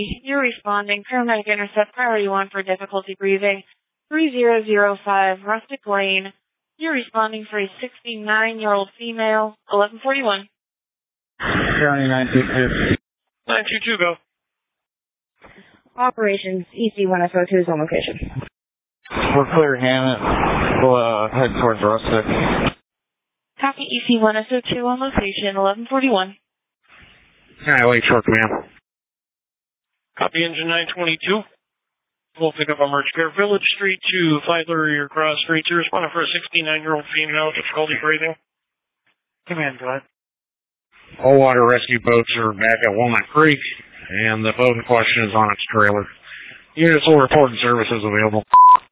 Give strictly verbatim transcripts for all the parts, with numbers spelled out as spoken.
You're responding. Paramedic intercept priority one for difficulty breathing. three zero zero five Rustic Lane. You're responding for a sixty-nine-year-old female. eleven forty-one. County nine two two. nine two two, go. Operations E C one S O two is on location. We're clear, Hammett. We'll uh, head towards Rustic. Copy E C one S O two on location. eleven forty-one. Alright, wait, short command. Copy engine nine twenty-two. We'll pick up on Merch Care Village Street to five Laurier Cross Street. You're responding for a sixty-nine-year-old female, difficulty breathing. Command, go ahead. All water rescue boats are back at Walnut Creek, and the boat in question is on its trailer. Units will report and services available.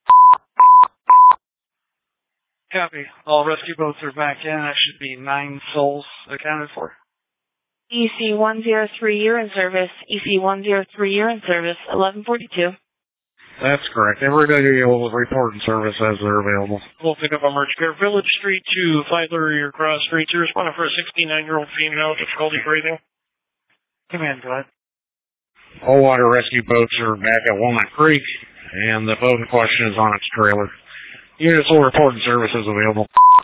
Copy. All rescue boats are back in. That should be nine souls accounted for. E C one zero three, you're in service. E C one zero three, you're in service. eleven forty-two. That's correct. Everybody will report and service as they're available. We'll pick up on Merch Care Village Street to five Laurier Cross Street. You're responding for a sixty-nine-year-old female, difficulty breathing. Command, go ahead. All water rescue boats are back at Walnut Creek, and the boat in question is on its trailer. Units will report and services available.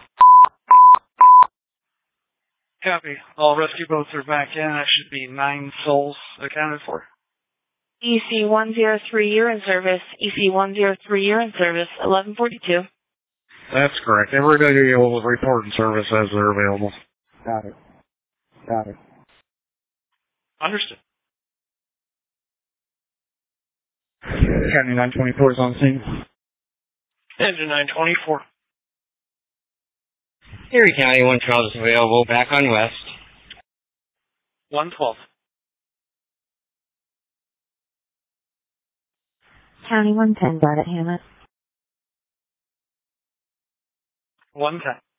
Copy. All rescue boats are back in. That should be nine souls accounted for. E C one zero three, you're in service. E C one zero three, you're in service. eleven forty-two. That's correct. Everybody will report and service as they're available. Got it. Got it. Understood. County nine twenty-four is on scene. Engine nine twenty-four. Erie County one twelve is available. Back on west. one twelve. County one ten, got it, Hammett. one ten.